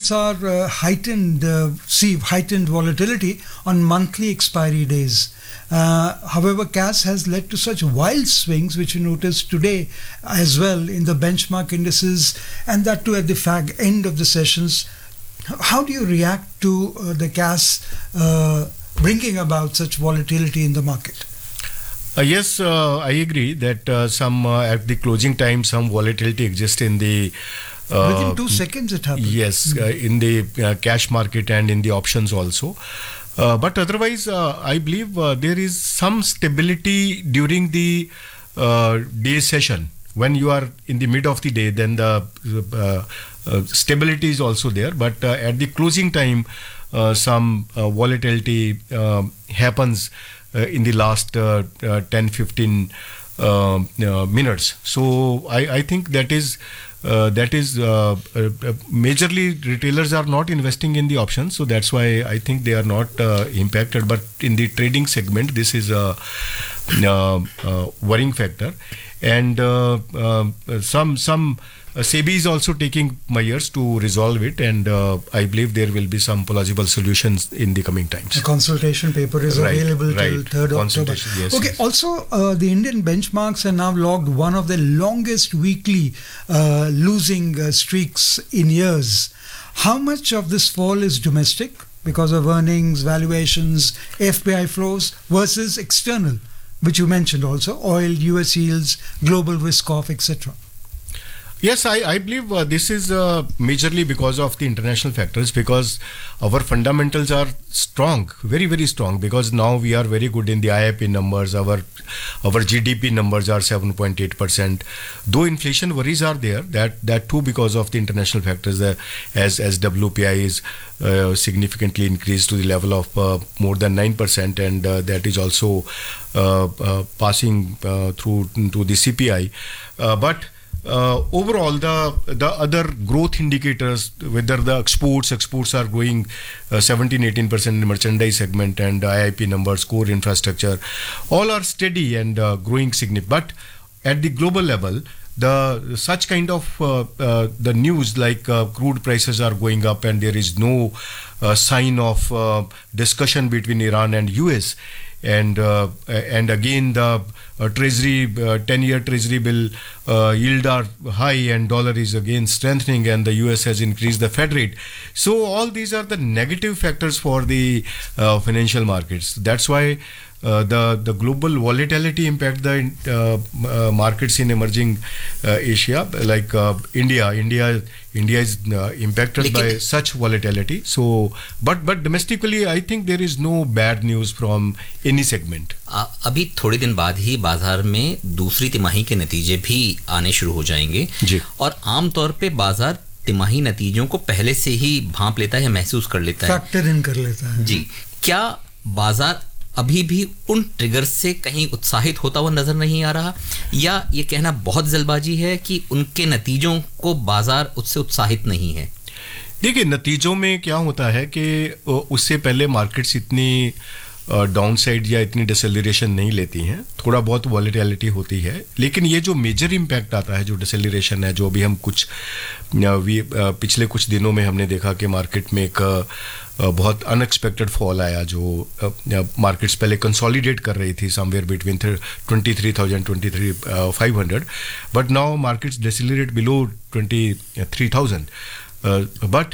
markets are see heightened volatility on monthly expiry days. However, CAS has led to such wild swings, which you noticed today as well in the benchmark indices, and that too at the end of the sessions. How do you react to the CAS bringing about such volatility in the market? Yes, I agree that some at the closing time, some volatility exists in the within 2 seconds it happened. Yes, in the cash market and in the options also. But otherwise, I believe there is some stability during the day session. When you are in the mid of the day, then the stability is also there. But at the closing time, some volatility happens in the last 10-15 minutes. So I think that is majorly retailers are not investing in the options, so that's why I think they are not impacted. But in the trading segment, this is a worrying factor, and some SEBI is also taking measures to resolve it, and I believe there will be some plausible solutions in the coming times. A consultation paper is available till 3rd October. Yes, okay. Yes. Also, the Indian benchmarks have now logged one of the longest weekly losing streaks in years. How much of this fall is domestic because of earnings, valuations, FPI flows versus external, which you mentioned also, oil, US yields, global risk off, etc.? Yes, I believe this is majorly because of the international factors, because our fundamentals are strong, very, very strong, because now we are very good in the IIP numbers. Our GDP numbers are 7.8%. Though inflation worries are there, that too because of the international factors, as WPI is significantly increased to the level of more than 9%, and that is also passing through to the CPI. But overall, the other growth indicators, whether the exports are growing 17-18% in the merchandise segment, and IIP numbers, core infrastructure, all are steady and growing significantly. But at the global level, such kind of the news like crude prices are going up, and there is no sign of discussion between Iran and US. And again the treasury 10-year treasury bill yield are high, and dollar is again strengthening, and the US has increased the Fed rate. So all these are the negative factors for the financial markets. That's why the global volatility impact the markets in emerging Asia, like India is impacted by such volatility. So, but domestically, I think there is no bad news from any segment. अभी थोड़े दिन बाद ही बाजार में दूसरी तिमाही के नतीजे भी आने शुरू हो जाएंगे जी। और आमतौर पे बाजार तिमाही नतीजों को पहले से ही भांप लेता है या महसूस कर लेता है, फैक्टर इन कर लेता है जी। क्या बाजार अभी भी उन ट्रिगर से कहीं उत्साहित होता हुआ नजर नहीं आ रहा, या ये कहना बहुत जल्दबाजी है कि उनके नतीजों को बाजार उससे उत्साहित नहीं है? देखिए, नतीजों में क्या होता है कि उससे पहले मार्केट्स इतनी डाउन साइड या इतनी डिसेलरेशन नहीं लेती हैं, थोड़ा बहुत वॉलेटिलिटी होती है, लेकिन ये जो मेजर इम्पैक्ट आता है, जो डिसेलरेशन है, जो भी हम पिछले कुछ दिनों में हमने देखा कि मार्केट में एक बहुत अनएक्सपेक्टेड फॉल आया, जो मार्केट्स पहले कंसोलिडेट कर रही थी somewhere between 23,000-23,500, but now markets decelerate below 23,000, but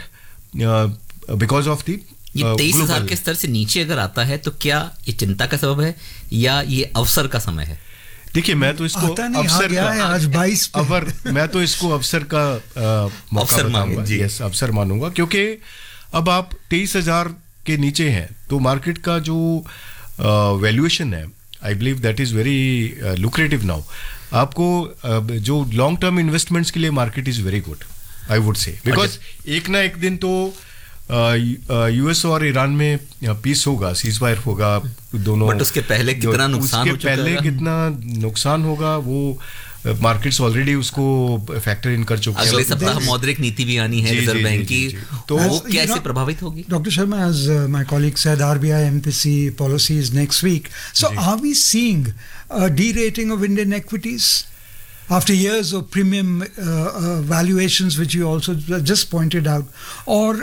because of the ये 23,000 के स्तर से नीचे अगर आता है तो क्या ये चिंता का सबब है या ये अवसर का समय है? देखिए, मैं तो इसको अवसर का आज 22 मैं तो इसको अवसर का मौका मानूंगा, यस, अवसर मानूंगा, क्योंकि अब आप 23,000 के नीचे हैं तो मार्केट का जो वैल्यूएशन है, I believe that is very lucrative now. आपको जो लॉन्ग टर्म इन्वेस्टमेंट्स के लिए market is very good, I would say, because एक ना एक दिन तो यूएस और ईरान में पीस होगा, सीज फायर होगा दोनों, बट उसके पहले कितना नुकसान हो चुका है, पहले कितना नुकसान होगा वो मार्केट्स ऑलरेडी उसको फैक्टर इन कर चुके हैं. अगले सप्ताह मौद्रिक नीति भी आनी है रिजर्व बैंक की, तो वो कैसे प्रभावित होगी? Doctor Sharma, as my colleague said, RBI MPC policy is next week. So are we seeing a derating of Indian equities after years of premium valuations, which you also just pointed out, or